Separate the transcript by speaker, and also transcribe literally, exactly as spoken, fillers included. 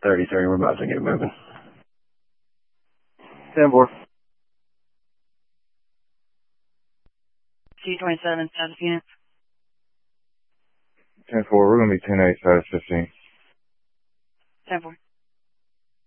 Speaker 1: thirty-three. We're about to get moving.
Speaker 2: ten four.
Speaker 3: C twenty-seven, status unit.
Speaker 2: ten four, we're going to be ten eight, status fifteen.
Speaker 3: ten four.